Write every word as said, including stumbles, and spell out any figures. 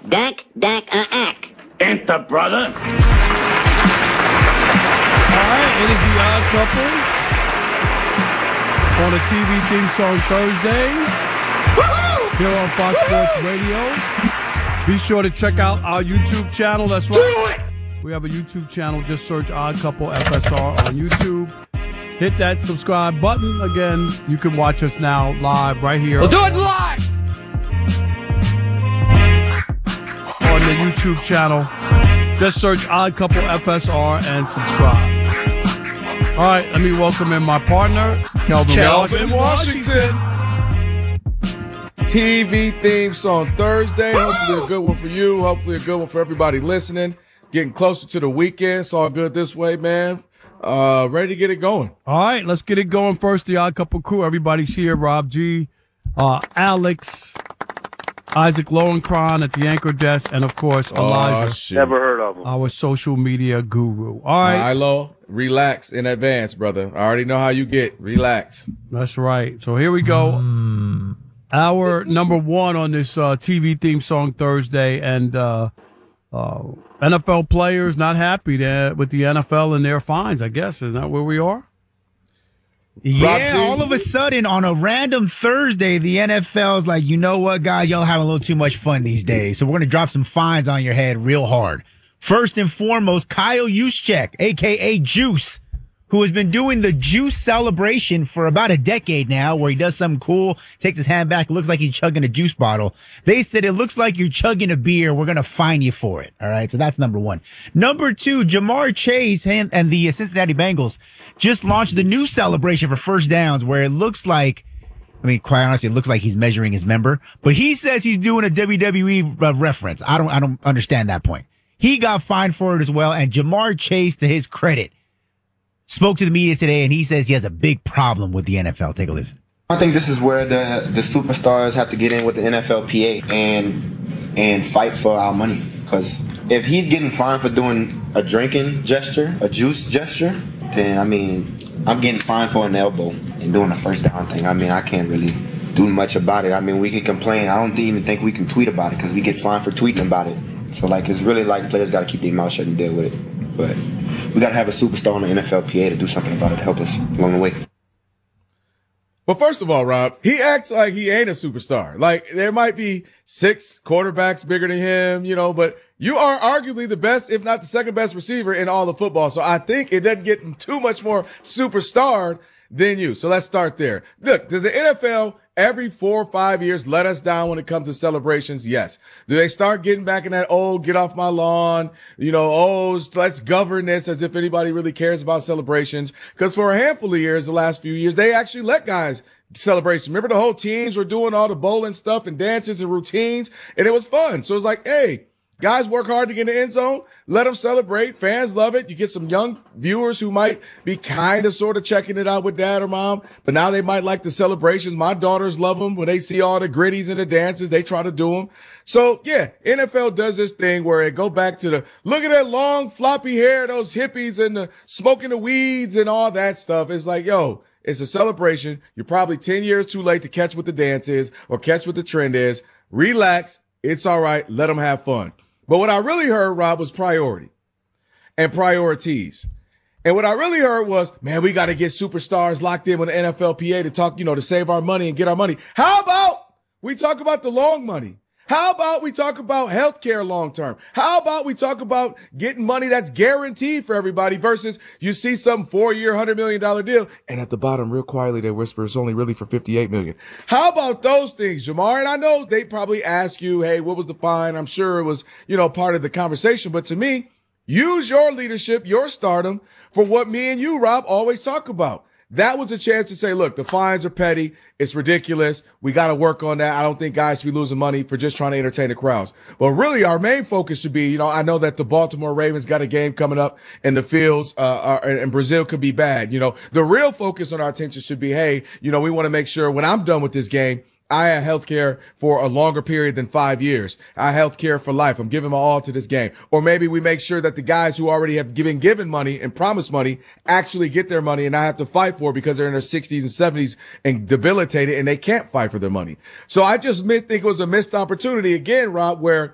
Dak, dak, a ack. Enter, brother. All right, it is the Odd Couple on a T V theme song Thursday here on Fox Sports Radio. Be sure to check out our YouTube channel. That's right. We have a YouTube channel. Just search Odd Couple F S R on YouTube. Hit that subscribe button. Again, you can watch us now live right here. We'll do it live! On the YouTube channel. Just search Odd Couple F S R and subscribe. All right, let me welcome in my partner, Kelvin, Kelvin Washington. Washington. T V theme song Thursday. Hopefully a good one for you. Hopefully a good one for everybody listening. Getting closer to the weekend. It's all good this way, man. Uh, ready to get it going. All right, let's get it going. First, the Odd Couple crew. Everybody's here. Rob G, uh, Alex, Isaac Lowenkron at the anchor desk, and of course, Elijah. Oh, Never heard of him. Our social media guru. All right. Ilo, relax in advance, brother. I already know how you get. Relax. That's right. So here we go. Mm. Our number one on this uh, T V theme song Thursday, and uh, uh, N F L players not happy to, with the N F L and their fines, I guess. Isn't that where we are? Yeah, all of a sudden on a random Thursday, the N F L is like, you know what, guys, y'all having a little too much fun these days. So we're going to drop some fines on your head real hard. First and foremost, Kyle Juszczyk, a k a. Juice, who has been doing the Juice celebration for about a decade now, where he does something cool, takes his hand back, looks like he's chugging a juice bottle. They said, it looks like you're chugging a beer. We're going to fine you for it. All right. So that's number one. Number two, Jamar Chase and, and the Cincinnati Bengals just launched the new celebration for first downs, where it looks like, I mean, quite honestly, it looks like he's measuring his member, but he says he's doing a W W E uh, reference. I don't, I don't understand that point. He got fined for it as well. And Jamar Chase, to his credit, spoke to the media today, and he says he has a big problem with the N F L. Take a listen. I think this is where the the superstars have to get in with the N F L P A and and fight for our money. Because if he's getting fined for doing a drinking gesture, a juice gesture, then, I mean, I'm getting fined for an elbow and doing a first down thing. I mean, I can't really do much about it. I mean, we can complain. I don't even think we can tweet about it because we get fined for tweeting about it. So, like, it's really like players got to keep their mouth shut and deal with it. But we got to have a superstar on the N F L P A to do something about it to help us along the way. But first of all, Rob, he acts like he ain't a superstar. Like, there might be six quarterbacks bigger than him, you know, but you are arguably the best, if not the second best receiver in all of football. So I think it doesn't get him too much more superstar than you. So let's start there. Look, does the N F L every four or five years let us down when it comes to celebrations? Yes. Do they start getting back in that old, get off my lawn, you know, oh, let's govern this, as if anybody really cares about celebrations? Because for a handful of years, the last few years, they actually let guys celebrate. Remember, the whole teams were doing all the bowling stuff and dances and routines, and it was fun. So it's like, hey, guys work hard to get in the end zone. Let them celebrate. Fans love it. You get some young viewers who might be kind of sort of checking it out with dad or mom, but now they might like the celebrations. My daughters love them. When they see all the gritties and the dances, they try to do them. So yeah, N F L does this thing where it go back to the, look at that long floppy hair, those hippies and the smoking the weeds and all that stuff. It's like, yo, it's a celebration. You're probably ten years too late to catch what the dance is or catch what the trend is. Relax. It's all right. Let them have fun. But what I really heard, Rob, was priority and priorities. And what I really heard was, man, we got to get superstars locked in with the N F L P A to talk, you know, to save our money and get our money. How about we talk about the long money? How about we talk about healthcare long term? How about we talk about getting money that's guaranteed for everybody versus you see some four-year, one hundred million dollars deal, and at the bottom, real quietly, they whisper it's only really for fifty-eight million dollars. How about those things, Jamar? And I know they probably ask you, hey, what was the fine? I'm sure it was, you know, part of the conversation. But to me, use your leadership, your stardom for what me and you, Rob, always talk about. That was a chance to say, look, the fines are petty. It's ridiculous. We got to work on that. I don't think guys should be losing money for just trying to entertain the crowds. But really, our main focus should be, you know, I know that the Baltimore Ravens got a game coming up and the fields, uh, are, and Brazil could be bad. You know, the real focus on our attention should be, hey, you know, we want to make sure when I'm done with this game, I have health care for a longer period than five years. I have health care for life. I'm giving my all to this game. Or maybe we make sure that the guys who already have given given money and promised money actually get their money and I have to fight for it because they're in their sixties and seventies and debilitated and they can't fight for their money. So I just think it was a missed opportunity again, Rob, where